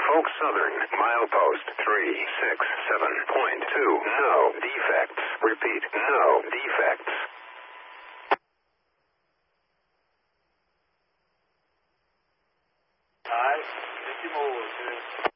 Norfolk Southern, milepost 367.2. No defects. Repeat, no defects. All right, 50 more.